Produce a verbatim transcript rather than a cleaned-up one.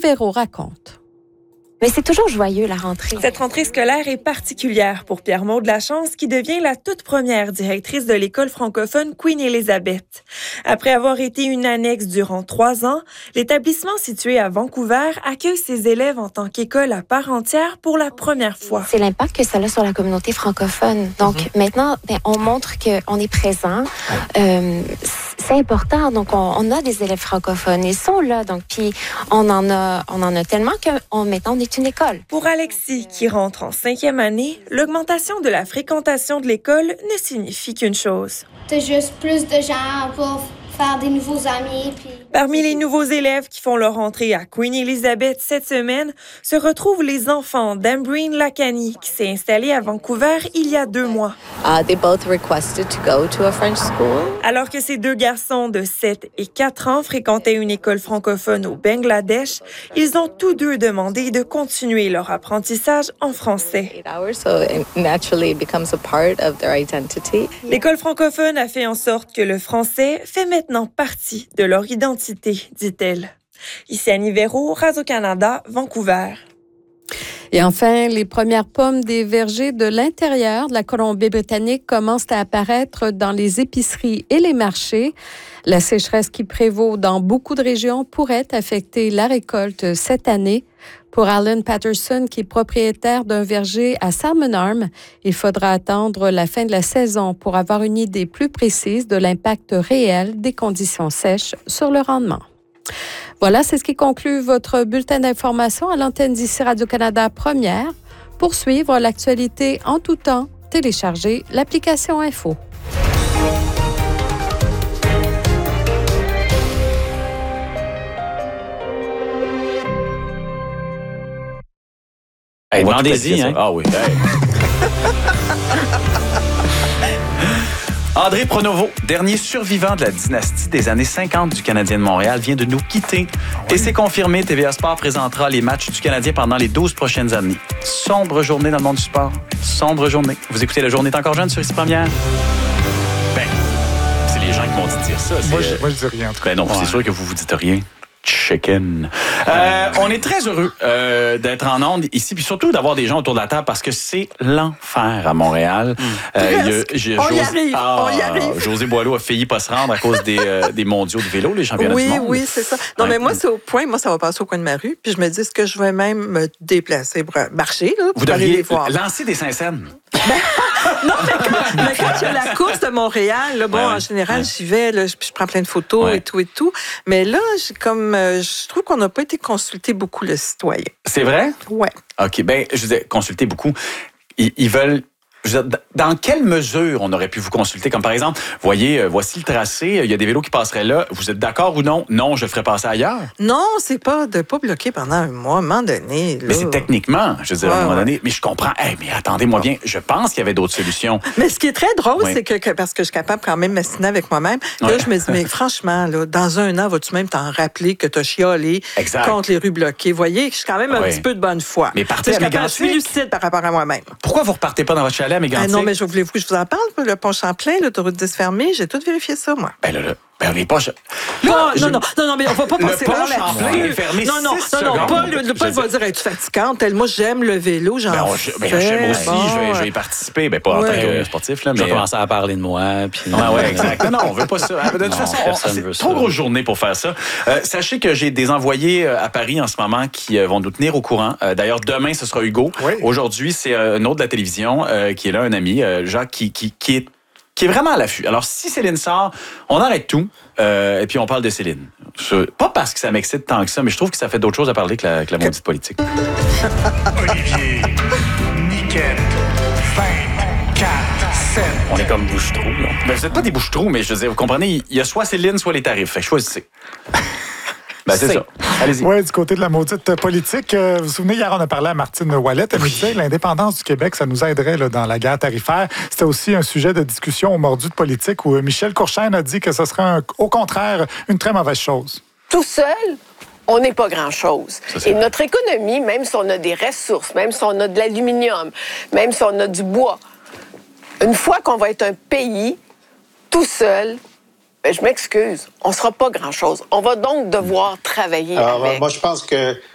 Véro raconte. Mais c'est toujours joyeux, la rentrée. Cette rentrée scolaire est particulière pour Pierre-Maude Lachance, qui devient la toute première directrice de l'école francophone Queen Elizabeth. Après avoir été une annexe durant trois ans, l'établissement situé à Vancouver accueille ses élèves en tant qu'école à part entière pour la première fois. C'est l'impact que ça a sur la communauté francophone. Donc mm-hmm. maintenant, ben, on montre qu'on est présent. Euh, c'est important. Donc on, on a des élèves francophones. Ils sont là. Donc puis on en a, on en a tellement que on, maintenant on est une école. Pour Alexis, qui rentre en cinquième année, l'augmentation de la fréquentation de l'école ne signifie qu'une chose. T'as juste plus de gens pour faire des nouveaux amis. Puis... Parmi les nouveaux élèves qui font leur entrée à Queen Elizabeth cette semaine, se retrouvent les enfants d'Ambreen Lacani, qui s'est installée à Vancouver il y a deux mois. Uh, they both requested to go to a French school. Alors que ces deux garçons de sept et quatre ans fréquentaient une école francophone au Bangladesh, ils ont tous deux demandé de continuer leur apprentissage en français. L'école francophone a fait en sorte que le français fait maintenant partie de leur identité, dit-elle. Ici Annie Véro, Radio-Canada, Vancouver. Et enfin, les premières pommes des vergers de l'intérieur de la Colombie-Britannique commencent à apparaître dans les épiceries et les marchés. La sécheresse qui prévaut dans beaucoup de régions pourrait affecter la récolte cette année. Pour Alan Patterson, qui est propriétaire d'un verger à Salmon Arm, il faudra attendre la fin de la saison pour avoir une idée plus précise de l'impact réel des conditions sèches sur le rendement. Voilà, c'est ce qui conclut votre bulletin d'information à l'antenne d'ici Radio-Canada Première. Pour suivre l'actualité en tout temps, téléchargez l'application Info. Hey, demandez-y, hein? Ah oui. Hey. André Pronovo, dernier survivant de la dynastie des années cinquante du Canadien de Montréal, vient de nous quitter. Et c'est confirmé, T V A Sport présentera les matchs du Canadien pendant les douze prochaines années. Sombre journée dans le monde du sport. Sombre journée. Vous écoutez La Journée est encore jeune sur Ici Première? Ben, c'est les gens qui m'ont dit de dire ça. Moi, je, moi, je dis rien. En tout cas. Ben non, ouais. C'est sûr que vous vous dites rien. Chicken. Euh, on est très heureux euh, d'être en ondes ici, puis surtout d'avoir des gens autour de la table parce que c'est l'enfer à Montréal. Mm. Euh, y a, j'ai, on José, y arrive, ah, on y arrive. José Boileau a failli pas se rendre à cause des, euh, des mondiaux de vélo, les championnats oui, du monde. Oui, oui, c'est ça. Non, ouais. mais moi, c'est au point, moi, ça va passer au coin de ma rue, puis je me dis, est-ce que je vais même me déplacer pour marcher, là, pour Vous aller les voir? Lancer des Saint-Saëns. non, mais quand, mais quand il y a la course de Montréal, là, bon, ouais, en général, ouais. j'y vais, là, je, je prends plein de photos ouais. et tout et tout. Mais là, j'ai comme, euh, je trouve qu'on n'a pas été consulté beaucoup, le citoyen. C'est vrai? Ouais. OK, bien, je disais, consulter beaucoup. Ils, ils veulent... Je veux dire, dans quelle mesure on aurait pu vous consulter? Comme par exemple, voyez, euh, voici le tracé, il y a des vélos qui passeraient là. Vous êtes d'accord ou non? Non, je ferais passer ailleurs. Non, c'est pas de pas bloquer pendant un mois, à un moment donné. Là. Mais c'est techniquement, je veux dire, ouais, à un moment donné. Ouais. Mais je comprends. Hey, mais attendez-moi bien, je pense qu'il y avait d'autres solutions. Mais ce qui est très drôle, oui. c'est que, que, parce que je suis capable quand même de m'assiner avec moi-même, ouais. là, je me dis, mais franchement, là, dans un an, vas-tu même t'en rappeler que t'as chialé exact. Contre les rues bloquées? Vous voyez, je suis quand même un ouais. petit peu de bonne foi. Mais partez à Mégantic. Je suis lucide par rapport à moi-même. Pourquoi vous repartez pas dans votre chalet à Mégantic? Ah non, mais je voulais que je vous en parle, le pont Champlain, l'autoroute dix fermée, j'ai tout vérifié ça, moi. Ben là, là, ben on n'est pas... Là, non, je... non, non, non, non, mais on va pas passer par là. Le pont Champlain est fermé Non, non, non, non, Paul, le Paul va dire, es-tu fatigante? Tel, moi, j'aime le vélo, j'en ben, fais. Ben, j'aime aussi, bon, je, vais, je vais y participer, ben pas ouais. en tant que sportif, là, mais... Je vais commencer à parler de moi, puis... Ah ouais, exact. Non, non, on veut pas ça. De toute façon, c'est trop grosse journée pour faire ça. Sachez que j'ai des envoyés à Paris en ce moment qui vont nous tenir au courant. D'ailleurs, demain, ce sera Hugo. Aujourd'hui, c'est un autre de la télévision qui est là, un ami, Jacques, qui, qui, qui est qui est vraiment à l'affût. Alors, si Céline sort, on arrête tout euh, et puis on parle de Céline. Je, pas parce que ça m'excite tant que ça, mais je trouve que ça fait d'autres choses à parler que la, que la maudite politique. Olivier, Niquette, vingt-quatre sept. On est comme bouche-trou, là. Ben, vous n'êtes pas des bouche-trous, mais je veux dire, vous comprenez, il y a soit Céline, soit les tarifs. Fait que choisissez. Ben, c'est, c'est ça. Allez-y. Oui, du côté de la maudite politique, euh, vous vous souvenez, hier, on a parlé à Martine Ouellet. Elle nous disait que l'indépendance du Québec, ça nous aiderait là, dans la guerre tarifaire. C'était aussi un sujet de discussion au mordu de politique où Michel Courchaine a dit que ce serait, un, au contraire, une très mauvaise chose. Tout seul, on n'est pas grand-chose. Ça, et notre économie, même si on a des ressources, même si on a de l'aluminium, même si on a du bois, une fois qu'on va être un pays tout seul, ben, je m'excuse, on ne sera pas grand-chose. On va donc devoir travailler Alors, avec. Moi, je pense que